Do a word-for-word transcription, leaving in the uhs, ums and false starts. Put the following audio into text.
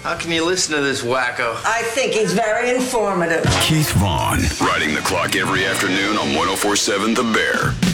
How can you listen to this wacko? I think he's very informative. Keith Vaughn. Riding the clock every afternoon on one oh four point seven The Bear.